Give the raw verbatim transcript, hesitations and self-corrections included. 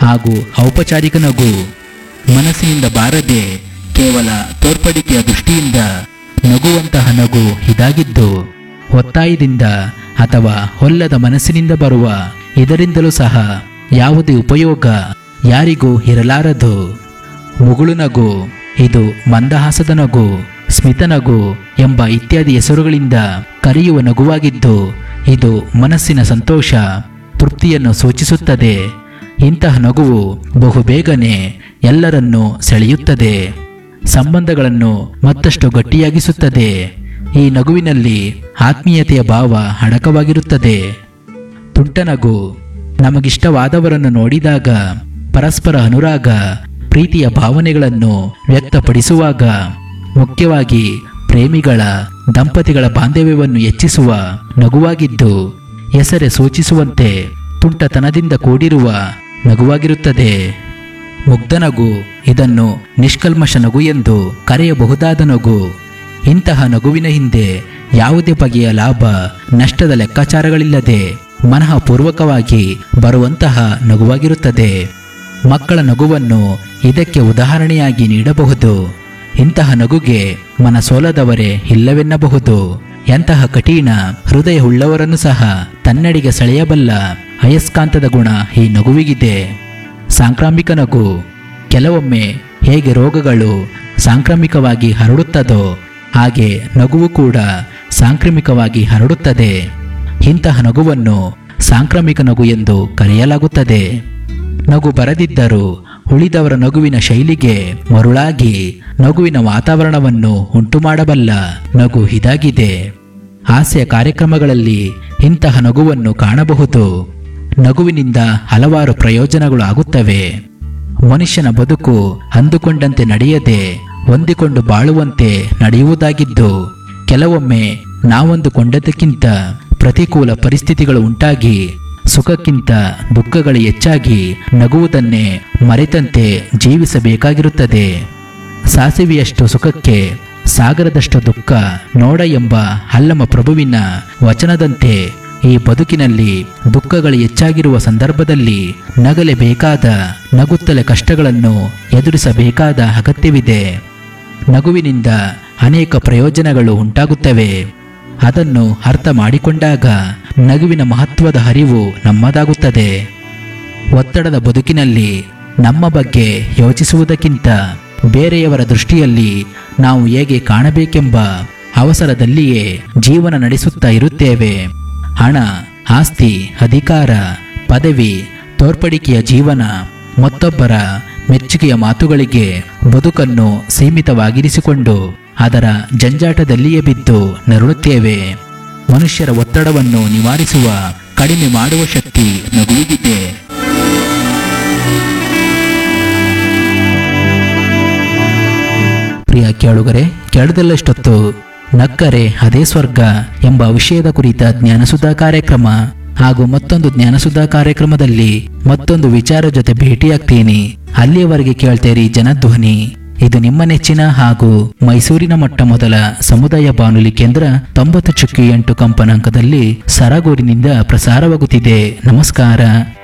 ಹಾಗೂ ಔಪಚಾರಿಕ ನಗು. ಮನಸ್ಸಿನಿಂದ ಬಾರದೆ ಕೇವಲ ತೋರ್ಪಡಿಕೆಯ ದೃಷ್ಟಿಯಿಂದ ನಗುವಂತಹ ನಗು ಇದಾಗಿದ್ದು, ಒತ್ತಾಯದಿಂದ ಅಥವಾ ಹೊಲ್ಲದ ಮನಸ್ಸಿನಿಂದ ಬರುವ ಇದರಿಂದಲೂ ಸಹ ಯಾವುದೇ ಉಪಯೋಗ ಯಾರಿಗೂ ಇರಲಾರದು. ಮುಗುಳು ನಗು, ಇದು ಮಂದಹಾಸದ ನಗು, ಸ್ಮಿತ ನಗು ಎಂಬ ಇತ್ಯಾದಿ ಹೆಸರುಗಳಿಂದ ಕರೆಯುವ ನಗುವಾಗಿದ್ದು, ಇದು ಮನಸ್ಸಿನ ಸಂತೋಷ, ತೃಪ್ತಿಯನ್ನು ಸೂಚಿಸುತ್ತದೆ. ಇಂತಹ ನಗುವು ಬಹುಬೇಗನೆ ಎಲ್ಲರನ್ನೂ ಸೆಳೆಯುತ್ತದೆ, ಸಂಬಂಧಗಳನ್ನು ಮತ್ತಷ್ಟು ಗಟ್ಟಿಯಾಗಿಸುತ್ತದೆ. ಈ ನಗುವಿನಲ್ಲಿ ಆತ್ಮೀಯತೆಯ ಭಾವ ಅಡಕವಾಗಿರುತ್ತದೆ. ತುಂಟ ನಗು, ನಮಗಿಷ್ಟವಾದವರನ್ನು ನೋಡಿದಾಗ ಪರಸ್ಪರ ಅನುರಾಗ, ಪ್ರೀತಿಯ ಭಾವನೆಗಳನ್ನು ವ್ಯಕ್ತಪಡಿಸುವಾಗ, ಮುಖ್ಯವಾಗಿ ಪ್ರೇಮಿಗಳ ದಂಪತಿಗಳ ಬಾಂಧವ್ಯವನ್ನು ಹೆಚ್ಚಿಸುವ ನಗುವಾಗಿದ್ದು, ಹೆಸರೇ ಸೂಚಿಸುವಂತೆ ತುಂಟತನದಿಂದ ಕೂಡಿರುವ ನಗುವಾಗಿರುತ್ತದೆ. ಮುಗ್ಧ ನಗು, ಇದನ್ನು ನಿಷ್ಕಲ್ಮಶ ನಗು ಎಂದು ಕರೆಯಬಹುದಾದ ನಗು. ಇಂತಹ ನಗುವಿನ ಹಿಂದೆ ಯಾವುದೇ ಬಗೆಯ ಲಾಭ ನಷ್ಟದ ಲೆಕ್ಕಾಚಾರಗಳಿಲ್ಲದೆ ಮನಃಪೂರ್ವಕವಾಗಿ ಬರುವಂತಹ ನಗುವಾಗಿರುತ್ತದೆ. ಮಕ್ಕಳ ನಗುವನ್ನು ಇದಕ್ಕೆ ಉದಾಹರಣೆಯಾಗಿ ನೀಡಬಹುದು. ಇಂತಹ ನಗುಗೆ ಮನಸೋಲದವರೇ ಇಲ್ಲವೆನ್ನಬಹುದು. ಎಂತಹ ಕಠಿಣ ಹೃದಯವುಳ್ಳವರನ್ನು ಸಹ ತನ್ನಡಿಗೆ ಸೆಳೆಯಬಲ್ಲ ಅಯಸ್ಕಾಂತದ ಗುಣ ಈ ನಗುವಿಗಿದೆ. ಸಾಂಕ್ರಾಮಿಕ ನಗು, ಕೆಲವೊಮ್ಮೆ ಹೇಗೆ ರೋಗಗಳು ಸಾಂಕ್ರಾಮಿಕವಾಗಿ ಹರಡುತ್ತದೋ ಹಾಗೆ ನಗುವು ಕೂಡ ಸಾಂಕ್ರಾಮಿಕವಾಗಿ ಹರಡುತ್ತದೆ. ಇಂತಹ ನಗುವನ್ನು ಸಾಂಕ್ರಾಮಿಕ ನಗು ಎಂದು ಕರೆಯಲಾಗುತ್ತದೆ. ನಗು ಬರದಿದ್ದರೂ ಉಳಿದವರ ನಗುವಿನ ಶೈಲಿಗೆ ಮರುಳಾಗಿ ನಗುವಿನ ವಾತಾವರಣವನ್ನು ಉಂಟುಮಾಡಬಲ್ಲ ನಗು ಇದಾಗಿದೆ. ಹಾಸ್ಯ ಕಾರ್ಯಕ್ರಮಗಳಲ್ಲಿ ಇಂತಹ ನಗುವನ್ನು ಕಾಣಬಹುದು. ನಗುವಿನಿಂದ ಹಲವಾರು ಪ್ರಯೋಜನಗಳು ಆಗುತ್ತವೆ. ಮನುಷ್ಯನ ಬದುಕು ಅಂದುಕೊಂಡಂತೆ ನಡೆಯದೆ ಹೊಂದಿಕೊಂಡು ಬಾಳುವಂತೆ ನಡೆಯುವುದಾಗಿದ್ದು, ಕೆಲವೊಮ್ಮೆ ನಾವಂದುಕೊಂಡದಕ್ಕಿಂತ ಪ್ರತಿಕೂಲ ಪರಿಸ್ಥಿತಿಗಳು ಉಂಟಾಗಿ ಸುಖಕ್ಕಿಂತ ದುಃಖಗಳು ಹೆಚ್ಚಾಗಿ ನಗುವುದನ್ನೇ ಮರೆತಂತೆ ಜೀವಿಸಬೇಕಾಗಿರುತ್ತದೆ. ಸಾಸಿವೆಯಷ್ಟು ಸುಖಕ್ಕೆ ಸಾಗರದಷ್ಟು ದುಃಖ ನೋಡ ಎಂಬ ಅಲ್ಲಮ ಪ್ರಭುವಿನ ವಚನದಂತೆ ಈ ಬದುಕಿನಲ್ಲಿ ದುಃಖಗಳು ಹೆಚ್ಚಾಗಿರುವ ಸಂದರ್ಭದಲ್ಲಿ ನಗಲೇಬೇಕಾದ, ನಗುತ್ತಲೇ ಕಷ್ಟಗಳನ್ನು ಎದುರಿಸಬೇಕಾದ ಅಗತ್ಯವಿದೆ. ನಗುವಿನಿಂದ ಅನೇಕ ಪ್ರಯೋಜನಗಳು ಉಂಟಾಗುತ್ತವೆ. ಅದನ್ನು ಅರ್ಥ ಮಾಡಿಕೊಂಡಾಗ ನಗುವಿನ ಮಹತ್ವದ ಅರಿವು ನಮ್ಮದಾಗುತ್ತದೆ. ಒತ್ತಡದ ಬದುಕಿನಲ್ಲಿ ನಮ್ಮ ಬಗ್ಗೆ ಯೋಚಿಸುವುದಕ್ಕಿಂತ ಬೇರೆಯವರ ದೃಷ್ಟಿಯಲ್ಲಿ ನಾವು ಹೇಗೆ ಕಾಣಬೇಕೆಂಬ ಅವಸರದಲ್ಲಿಯೇ ಜೀವನ ನಡೆಸುತ್ತಾ ಇರುತ್ತೇವೆ. ಹಣ, ಆಸ್ತಿ, ಅಧಿಕಾರ, ಪದವಿ, ತೋರ್ಪಡಿಕೆಯ ಜೀವನ, ಮತ್ತೊಬ್ಬರ ಮೆಚ್ಚುಗೆಯ ಮಾತುಗಳಿಗೆ ಬದುಕನ್ನು ಸೀಮಿತವಾಗಿರಿಸಿಕೊಂಡು ಅದರ ಜಂಜಾಟದಲ್ಲಿಯೇ ಬಿದ್ದು ನರಳುತ್ತೇವೆ. ಮನುಷ್ಯರ ಒತ್ತಡವನ್ನು ನಿವಾರಿಸುವ, ಕಡಿಮೆ ಮಾಡುವ ಶಕ್ತಿ ನಗುವಿಗಿದೆ. ಪ್ರಿಯ ಕೇಳುಗರೆ, ಕೇಳದಲ್ಲಷ್ಟೊತ್ತು ನಕ್ಕರೆ ಅದೇ ಸ್ವರ್ಗ ಎಂಬ ವಿಷಯದ ಕುರಿತ ಜ್ಞಾನಸುಧಾ ಕಾರ್ಯಕ್ರಮ ಹಾಗೂ ಮತ್ತೊಂದು ಜ್ಞಾನಸುಧಾ ಕಾರ್ಯಕ್ರಮದಲ್ಲಿ ಮತ್ತೊಂದು ವಿಚಾರ ಜೊತೆ ಭೇಟಿಯಾಗ್ತೀನಿ. ಅಲ್ಲಿಯವರೆಗೆ ಕೇಳ್ತೇರಿ ಜನಧ್ವನಿ. ಇದು ನಿಮ್ಮ ನೆಚ್ಚಿನ ಹಾಗೂ ಮೈಸೂರಿನ ಮೊಟ್ಟ ಮೊದಲ ಸಮುದಾಯ ಬಾನುಲಿ ಕೇಂದ್ರ ತೊಂಬತ್ತು ಚುಕ್ಕಿ ಎಂಟು ಕಂಪನಾಂಕದಲ್ಲಿ ಸರಗೂರಿನಿಂದ ಪ್ರಸಾರವಾಗುತ್ತಿದೆ. ನಮಸ್ಕಾರ.